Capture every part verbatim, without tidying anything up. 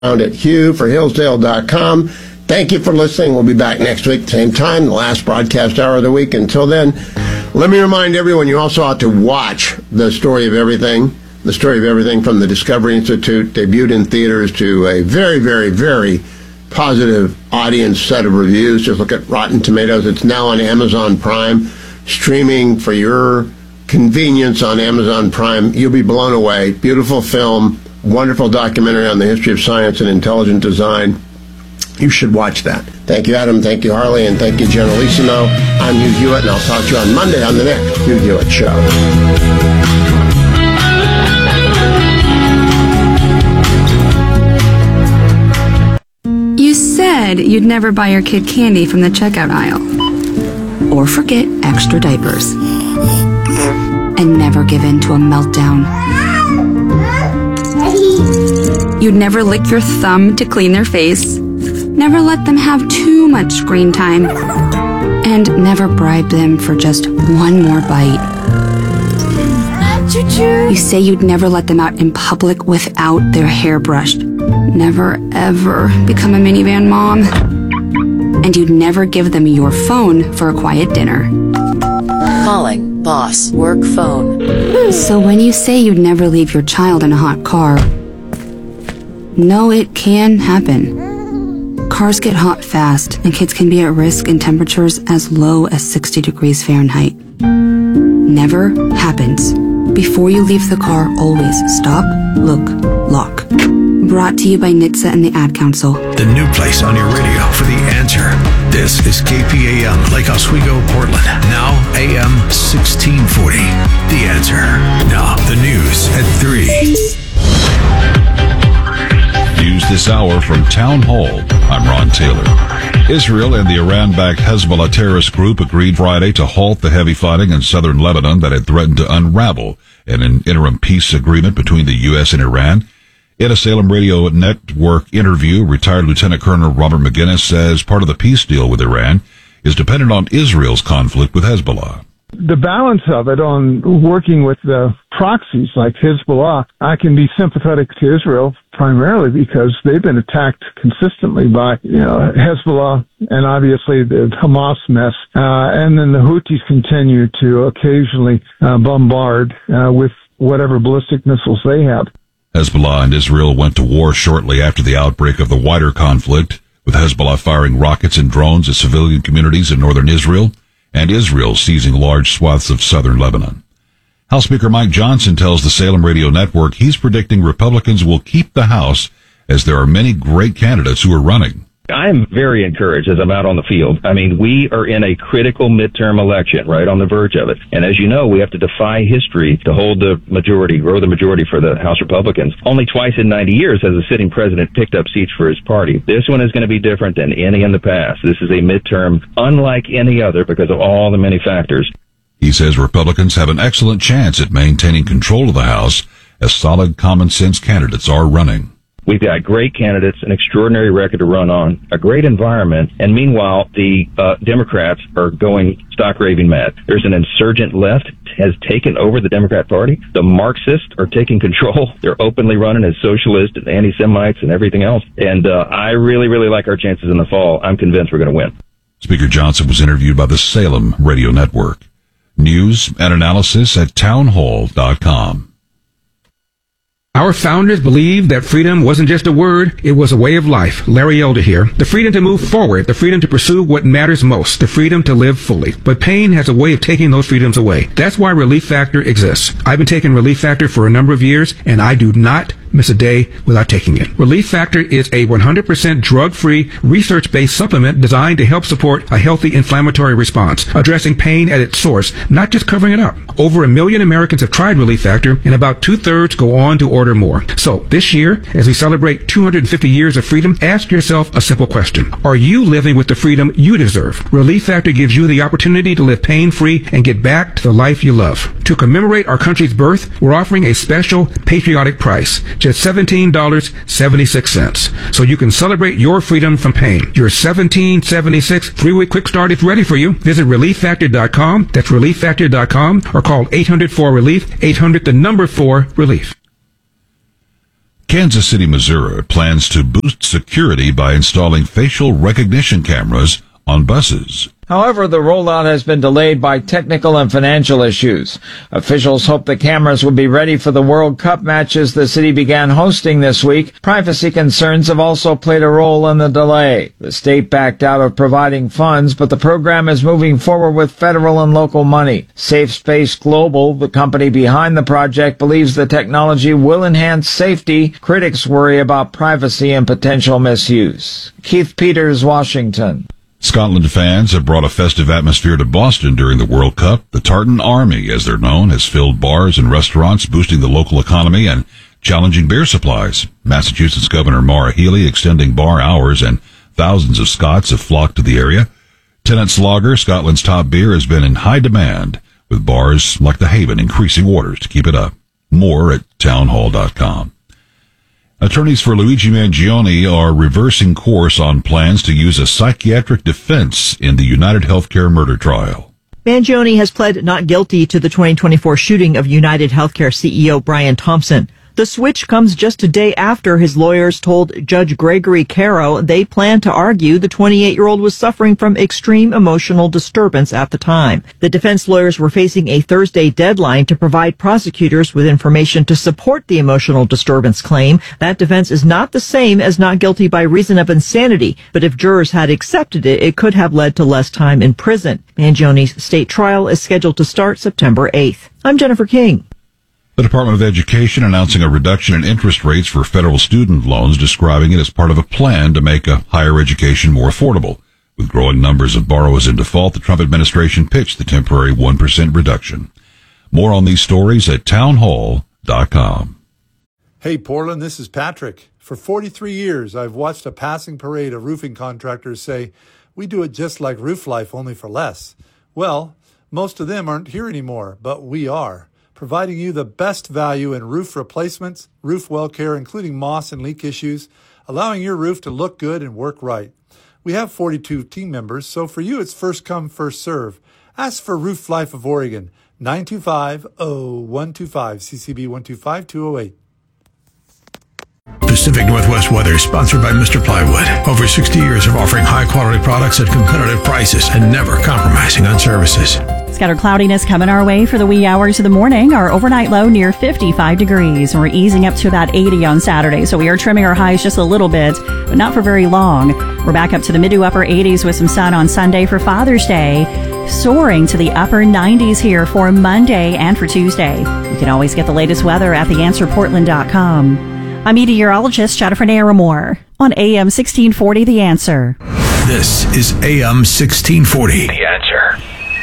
at hugh for hillsdale dot com. Thank you for listening. We'll be back next week, same time, the last broadcast hour of the week. Until then, let me remind everyone you also ought to watch The Story of Everything. The Story of Everything from the Discovery Institute, debuted in theaters to a very, very, very positive audience set of reviews. Just look at Rotten Tomatoes. It's now on Amazon Prime, streaming for your convenience on Amazon Prime. You'll be blown away. Beautiful film, wonderful documentary on the history of science and intelligent design. You should watch that. Thank you, Adam. Thank you, Harley. And thank you, Generalissimo. I'm Hugh Hewitt, and I'll talk to you on Monday on the next Hugh Hewitt Show. You said you'd never buy your kid candy from the checkout aisle. Or forget extra diapers. And never give in to a meltdown. You'd never lick your thumb to clean their face. Never let them have too much screen time. And never bribe them for just one more bite. You say you'd never let them out in public without their hair brushed. Never, ever become a minivan mom. And you'd never give them your phone for a quiet dinner. Calling boss work phone. So when you say you'd never leave your child in a hot car, no, it can happen. Cars get hot fast, and kids can be at risk in temperatures as low as sixty degrees Fahrenheit. Never happens. Before you leave the car, always stop, look, lock. Brought to you by N H T S A and the Ad Council. The new place on your radio for The Answer. This is K P A M, Lake Oswego, Portland. Now A M sixteen forty. The Answer. Now the news at three. News this hour from Town Hall. I'm Ron Taylor. Israel and the Iran-backed Hezbollah terrorist group agreed Friday to halt the heavy fighting in southern Lebanon that had threatened to unravel in an interim peace agreement between the U S and Iran. In a Salem Radio Network interview, retired Lieutenant Colonel Robert McGinnis says part of the peace deal with Iran is dependent on Israel's conflict with Hezbollah. The balance of it on working with the proxies like Hezbollah, I can be sympathetic to Israel primarily because they've been attacked consistently by, you know, Hezbollah and obviously the Hamas mess. Uh, and then the Houthis continue to occasionally uh, bombard uh, with whatever ballistic missiles they have. Hezbollah and Israel went to war shortly after the outbreak of the wider conflict, with Hezbollah firing rockets and drones at civilian communities in northern Israel, and Israel seizing large swaths of southern Lebanon. House Speaker Mike Johnson tells the Salem Radio Network he's predicting Republicans will keep the House as there are many great candidates who are running. I am very encouraged as I'm out on the field. I mean, we are in a critical midterm election, right on the verge of it. And as you know, we have to defy history to hold the majority, grow the majority for the House Republicans. Only twice in ninety years has a sitting president picked up seats for his party. This one is going to be different than any in the past. This is a midterm unlike any other because of all the many factors. He says Republicans have an excellent chance at maintaining control of the House as solid common sense candidates are running. We've got great candidates, an extraordinary record to run on, a great environment, and meanwhile, the uh, Democrats are going stock raving mad. There's an insurgent left has taken over the Democrat Party. The Marxists are taking control. They're openly running as socialists and anti-Semites and everything else. And uh, I really, really like our chances in the fall. I'm convinced we're going to win. Speaker Johnson was interviewed by the Salem Radio Network. News and analysis at townhall dot com. Our founders believed that freedom wasn't just a word, it was a way of life. Larry Elder here. The freedom to move forward, the freedom to pursue what matters most, the freedom to live fully. But pain has a way of taking those freedoms away. That's why Relief Factor exists. I've been taking Relief Factor for a number of years, and I do not miss a day without taking it. Relief Factor is a one hundred percent drug-free, research-based supplement designed to help support a healthy inflammatory response, addressing pain at its source, not just covering it up. Over a million Americans have tried Relief Factor, and about two-thirds go on to order more. So, this year, as we celebrate two hundred fifty years of freedom, ask yourself a simple question. Are you living with the freedom you deserve? Relief Factor gives you the opportunity to live pain-free and get back to the life you love. To commemorate our country's birth, we're offering a special patriotic price, just seventeen dollars and seventy-six cents. So you can celebrate your freedom from pain. Your seventeen seventy-six three-week quick start is ready for you. Visit relief factor dot com. That's relief factor dot com or call eight hundred four relief, eight hundred the number four relief. Kansas City, Missouri plans to boost security by installing facial recognition cameras on buses. However, the rollout has been delayed by technical and financial issues. Officials hope the cameras will be ready for the World Cup matches the city began hosting this week. Privacy concerns have also played a role in the delay. The state backed out of providing funds, but the program is moving forward with federal and local money. Safe Space Global, the company behind the project, believes the technology will enhance safety. Critics worry about privacy and potential misuse. Keith Peters, Washington. Scotland fans have brought a festive atmosphere to Boston during the World Cup. The Tartan Army, as they're known, has filled bars and restaurants, boosting the local economy and challenging beer supplies. Massachusetts Governor Maura Healey extending bar hours, and thousands of Scots have flocked to the area. Tennent's Lager, Scotland's top beer, has been in high demand, with bars like the Haven increasing orders to keep it up. More at townhall dot com. Attorneys for Luigi Mangione are reversing course on plans to use a psychiatric defense in the United Healthcare murder trial. Mangione has pled not guilty to the twenty twenty-four shooting of United Healthcare C E O Brian Thompson. The switch comes just a day after his lawyers told Judge Gregory Caro they plan to argue the twenty-eight-year-old was suffering from extreme emotional disturbance at the time. The defense lawyers were facing a Thursday deadline to provide prosecutors with information to support the emotional disturbance claim. That defense is not the same as not guilty by reason of insanity, but if jurors had accepted it, it could have led to less time in prison. Mangione's state trial is scheduled to start September eighth. I'm Jennifer King. The Department of Education announcing a reduction in interest rates for federal student loans, describing it as part of a plan to make a higher education more affordable. With growing numbers of borrowers in default, the Trump administration pitched the temporary one percent reduction. More on these stories at townhall dot com. Hey, Portland, this is Patrick. For forty-three years, I've watched a passing parade of roofing contractors say, we do it just like Roof Life, only for less. Well, most of them aren't here anymore, but we are, providing you the best value in roof replacements, roof well care, including moss and leak issues, allowing your roof to look good and work right. We have forty-two team members, so for you it's first come, first serve. Ask for Roof Life of Oregon, nine two five, zero one two five, C C B one two five, two oh eight. Pacific Northwest weather, sponsored by Mister Plywood. Over sixty years of offering high-quality products at competitive prices and never compromising on services. Scattered cloudiness coming our way for the wee hours of the morning. Our overnight low near fifty-five degrees. We're easing up to about eighty on Saturday, so we are trimming our highs just a little bit, but not for very long. We're back up to the mid to upper eighties with some sun on Sunday for Father's Day, soaring to the upper nineties here for Monday and for Tuesday. You can always get the latest weather at the answer portland dot com. I'm meteorologist Jennifer Naramore on A M sixteen forty The Answer. This is A M sixteen forty The Answer.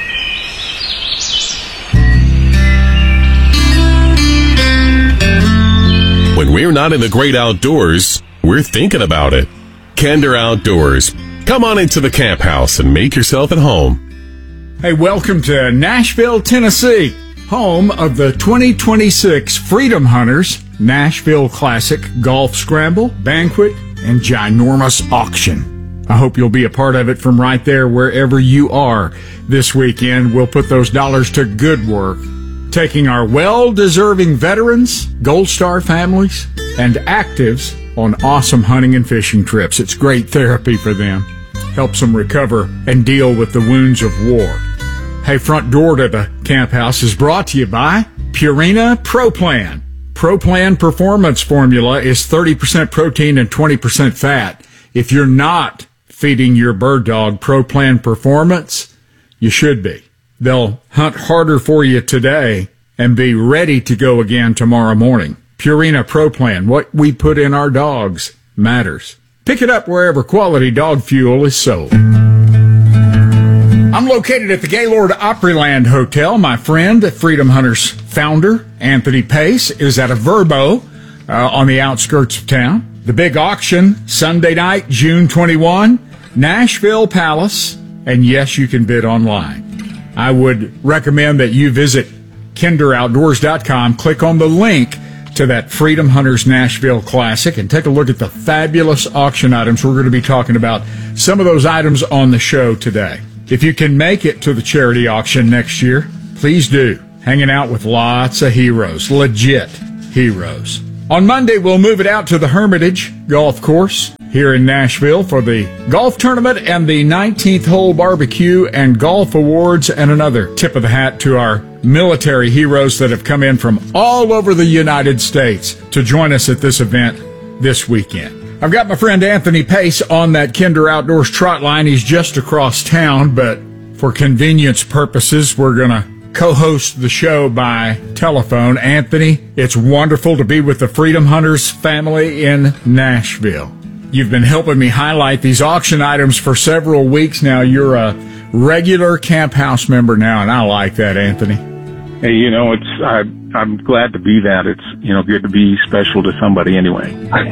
When we're not in the great outdoors, we're thinking about it. Kinder Outdoors. Come on into the camp house and make yourself at home. Hey, welcome to Nashville, Tennessee, home of the twenty twenty-six Freedom Hunters Nashville Classic Golf Scramble, Banquet, and Ginormous Auction. I hope you'll be a part of it from right there wherever you are this weekend. We'll put those dollars to good work, taking our well-deserving veterans, Gold Star families, and actives on awesome hunting and fishing trips. It's great therapy for them. Helps them recover and deal with the wounds of war. Hey, front door to the camp house is brought to you by Purina Pro Plan. Pro Plan Performance Formula is thirty percent protein and twenty percent fat. If you're not feeding your bird dog Pro Plan Performance, you should be. They'll hunt harder for you today and be ready to go again tomorrow morning. Purina Pro Plan, what we put in our dogs matters. Pick it up wherever quality dog fuel is sold. I'm located at the Gaylord Opryland Hotel. My friend, the Freedom Hunters founder, Anthony Pace, is at a Verbo uh, on the outskirts of town. The big auction, Sunday night, June twenty-first, Nashville Palace. And yes, you can bid online. I would recommend that you visit kinder outdoors dot com, click on the link to that Freedom Hunters Nashville Classic, and take a look at the fabulous auction items. We're going to be talking about some of those items on the show today. If you can make it to the charity auction next year, please do. Hanging out with lots of heroes, legit heroes. On Monday, we'll move it out to the Hermitage Golf Course here in Nashville for the golf tournament and the nineteenth hole barbecue and golf awards, and another tip of the hat to our military heroes that have come in from all over the United States to join us at this event this weekend. I've got my friend Anthony Pace on that Kinder Outdoors trot line. He's just across town, but for convenience purposes, we're going to co-host the show by telephone. Anthony, it's wonderful to be with the Freedom Hunters family in Nashville. You've been helping me highlight these auction items for several weeks now. You're a regular Camp House member now, and I like that, Anthony. Hey, you know, it's I, I'm glad to be that. It's, you know, good to be special to somebody anyway.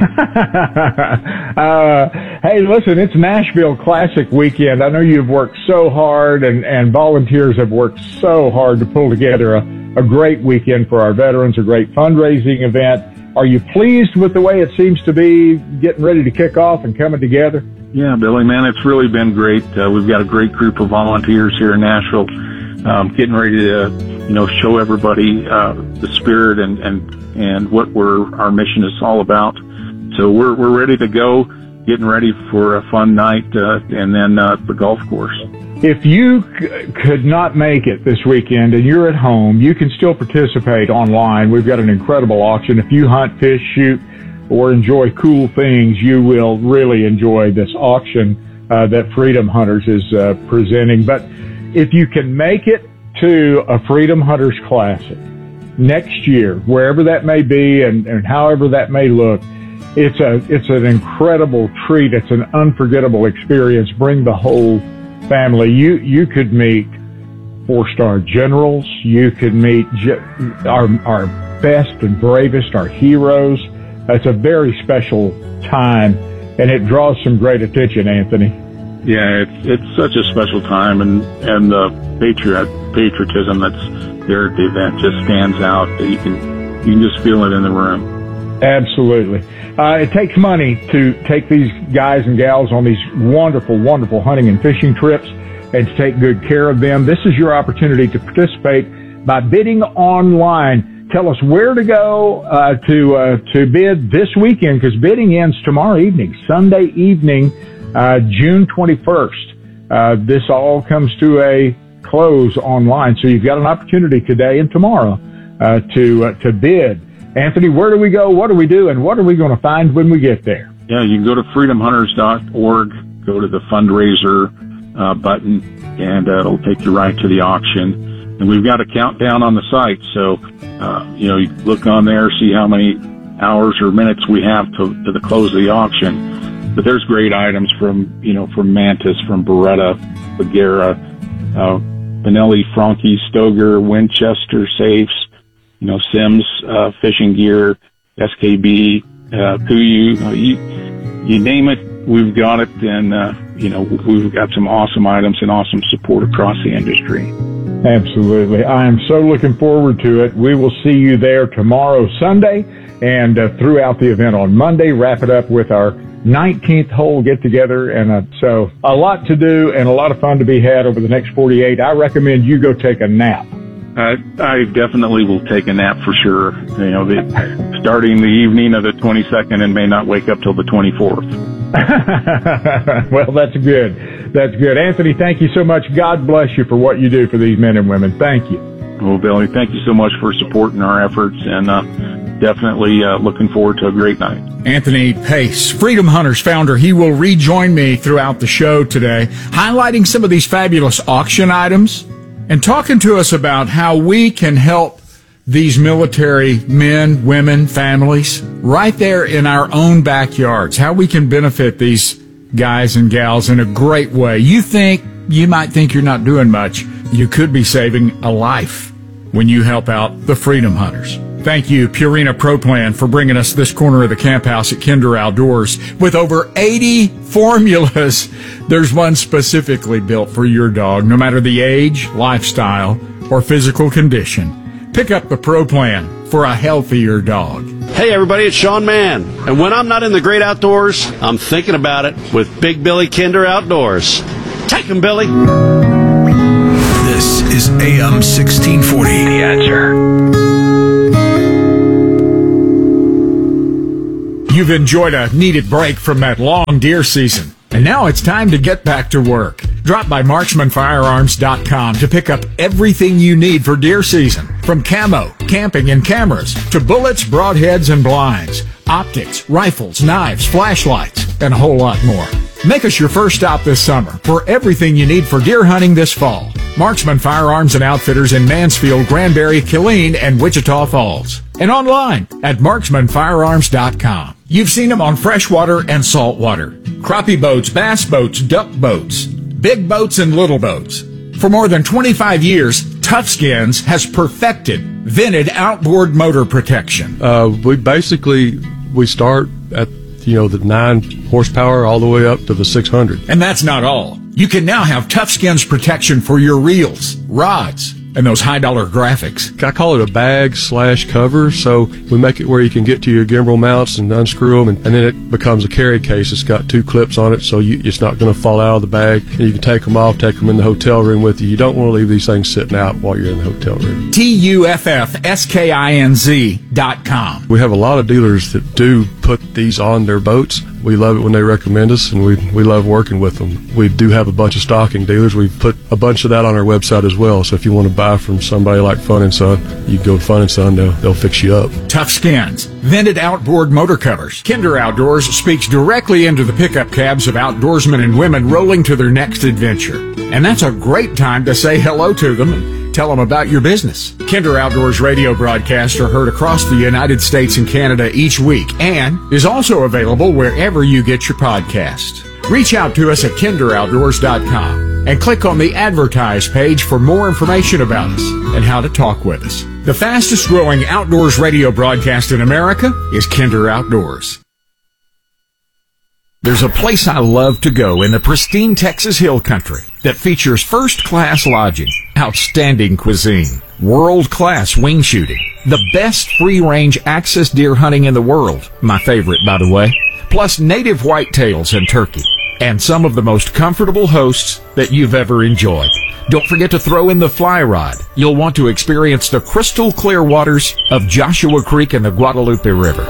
uh, hey, listen, it's Nashville Classic weekend. I know you've worked so hard, and, and volunteers have worked so hard to pull together a, a great weekend for our veterans, a great fundraising event. Are you pleased with the way it seems to be getting ready to kick off and coming together? Yeah, Billy, man, it's really been great. Uh, we've got a great group of volunteers here in Nashville, um, getting ready to, you know, show everybody uh, the spirit and, and, and what we're, our mission is all about. So we're we're ready to go, getting ready for a fun night, uh, and then uh, the golf course. If you c- could not make it this weekend and you're at home, you can still participate online. We've got an incredible auction. If you hunt, fish, shoot, or enjoy cool things, you will really enjoy this auction uh, that Freedom Hunters is uh, presenting. But if you can make it to a Freedom Hunters Classic next year, wherever that may be and, and however that may look, it's a it's an incredible treat. It's an unforgettable experience. Bring the whole family. You you could meet four-star generals. You could meet ge- our our best and bravest, our heroes. It's a very special time, and it draws some great attention, Anthony. Yeah, it's it's such a special time, and and the patriot patriotism that's there at the event just stands out. You can you can just feel it in the room. Absolutely. Uh, it takes money to take these guys and gals on these wonderful, wonderful hunting and fishing trips and to take good care of them. This is your opportunity to participate by bidding online. Tell us where to go uh, to uh, to bid this weekend, because bidding ends tomorrow evening, Sunday evening, uh, June twenty-first. Uh, this all comes to a close online, so you've got an opportunity today and tomorrow uh, to uh, to bid. Anthony, where do we go? What do we do? And what are we going to find when we get there? Yeah, you can go to freedom hunters dot org, go to the fundraiser uh, button, and uh, it'll take you right to the auction. And we've got a countdown on the site, so, uh, you know, you look on there, see how many hours or minutes we have to, to the close of the auction. But there's great items from, you know, from Mantis, from Beretta, Bagheera, uh, Benelli, Franke, Stoeger, Winchester safes, you know, Sims, uh, fishing gear, S K B, uh, Kuiu, uh, you, you name it, we've got it. And, uh, you know, we've got some awesome items and awesome support across the industry. Absolutely. I am so looking forward to it. We will see you there tomorrow, Sunday, and uh, throughout the event on Monday. Wrap it up with our nineteenth hole get together. And uh, so a lot to do and a lot of fun to be had over the next forty-eight. I recommend you go take a nap. Uh, I definitely will take a nap for sure. You know, the, starting the evening of the twenty-second and may not wake up till the twenty-fourth. Well, that's good. That's good. Anthony, thank you so much. God bless you for what you do for these men and women. Thank you. Well, Billy, thank you so much for supporting our efforts, and uh, definitely uh, looking forward to a great night. Anthony Pace, Freedom Hunters founder, he will rejoin me throughout the show today, highlighting some of these fabulous auction items and talking to us about how we can help these military men, women, families right there in our own backyards, how we can benefit these guys and gals in a great way. You think, you might think you're not doing much. You could be saving a life when you help out the Freedom Hunters. Thank you, Purina Pro Plan, for bringing us this corner of the camp house at Kinder Outdoors. With over eighty formulas, there's one specifically built for your dog, no matter the age, lifestyle, or physical condition. Pick up the Pro Plan for a healthier dog. Hey everybody, it's Sean Mann. And when I'm not in the great outdoors, I'm thinking about it with Big Billy Kinder Outdoors. Take 'em, Billy. This is A M sixteen forty. The Answer. You've enjoyed a needed break from that long deer season, and now it's time to get back to work. Drop by marksman firearms dot com to pick up everything you need for deer season, from camo, camping, and cameras to bullets, broadheads, and blinds, optics, rifles, knives, flashlights, and a whole lot more. Make us your first stop this summer for everything you need for deer hunting this fall. Marksman Firearms and Outfitters in Mansfield, Granbury, Killeen, and Wichita Falls. And online at marksman firearms dot com. You've seen them on freshwater and saltwater. Crappie boats, bass boats, duck boats, big boats, and little boats. For more than twenty-five years, Toughskins has perfected vented outboard motor protection. Uh, we basically, we start at, you know, the nine horsepower all the way up to the six hundred. And that's not all. You can now have Toughskins protection for your reels, rods, and those high-dollar graphics. I call it a bag slash cover, so we make it where you can get to your gimbal mounts and unscrew them, and, and then it becomes a carry case. It's got two clips on it, so you, it's not going to fall out of the bag, and you can take them off, take them in the hotel room with you. You don't want to leave these things sitting out while you're in the hotel room. T U F F S K I N Z dot com. We have a lot of dealers that do put these on their boats. We love it when they recommend us, and we we love working with them. We do have a bunch of stocking dealers. We've put a bunch of that on our website as well, so if you want to buy from somebody like Fun and Son, you can go to Fun and Son, they'll, they'll fix you up. Toughskins, vented outboard motor covers. Kinder Outdoors speaks directly into the pickup cabs of outdoorsmen and women rolling to their next adventure. And that's a great time to say hello to them and tell them about your business. Kinder Outdoors radio broadcasts are heard across the United States and Canada each week and is also available wherever you get your podcast. Reach out to us at kinder outdoors dot com and click on the Advertise page for more information about us and how to talk with us. The fastest growing outdoors radio broadcast in America is Kinder Outdoors. There's a place I love to go in the pristine Texas Hill Country that features first-class lodging, outstanding cuisine, world-class wing shooting, the best free-range access deer hunting in the world, my favorite, by the way, plus native whitetails and turkey, and some of the most comfortable hosts that you've ever enjoyed. Don't forget to throw in the fly rod. You'll want to experience the crystal clear waters of Joshua Creek and the Guadalupe River.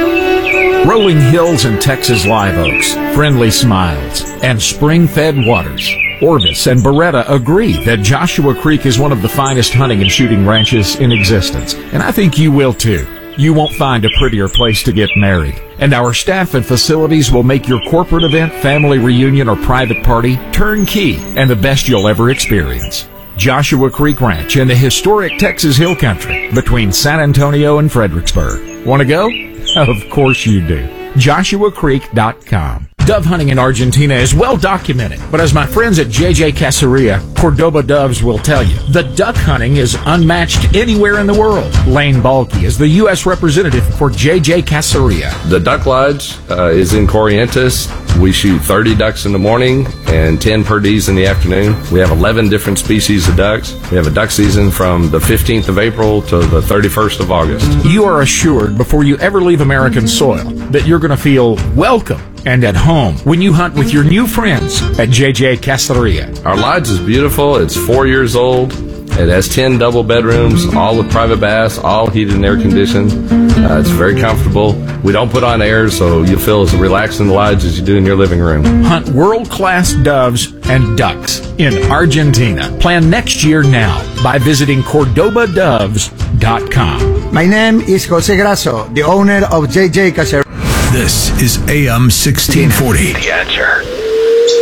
Rolling hills and Texas live oaks, friendly smiles, and spring-fed waters. Orvis and Beretta agree that Joshua Creek is one of the finest hunting and shooting ranches in existence, and I think you will too. You won't find a prettier place to get married, and our staff and facilities will make your corporate event, family reunion, or private party turnkey and the best you'll ever experience. Joshua Creek Ranch in the historic Texas Hill Country between San Antonio and Fredericksburg. Want to go? Of course you do. Joshua Creek dot com. Dove hunting in Argentina is well documented, but as my friends at J J Caceria, Cordoba Doves will tell you, the duck hunting is unmatched anywhere in the world. Lane Balky is the U S representative for J J Caceria. The Duck Lodge uh, is in Corrientes. We shoot thirty ducks in the morning and ten perdees in the afternoon. We have eleven different species of ducks. We have a duck season from the fifteenth of April to the thirty-first of August. You are assured before you ever leave American soil that you're going to feel welcome and at home when you hunt with your new friends at J J Caceria. Our lodge is beautiful. It's four years old. It has ten double bedrooms, all with private baths, all heated and air conditioned. Uh, it's very comfortable. We don't put on air, so you'll feel as relaxed in the lodge as you do in your living room. Hunt world-class doves and ducks in Argentina. Plan next year now by visiting cordoba doves dot com. My name is Jose Grasso, the owner of J J Caceria. This is A M sixteen forty. The Answer.